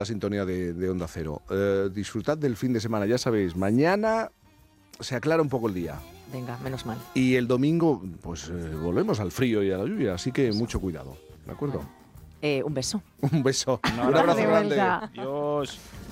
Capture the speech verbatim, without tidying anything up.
La sintonía de, de Onda Cero. Eh, disfrutad del fin de semana, ya sabéis, mañana se aclara un poco el día. Venga, menos mal. Y el domingo, pues eh, volvemos al frío y a la lluvia, así que mucho cuidado, ¿de acuerdo? Eh, un beso. Un beso. Un Un abrazo abrazo. grande. Dios.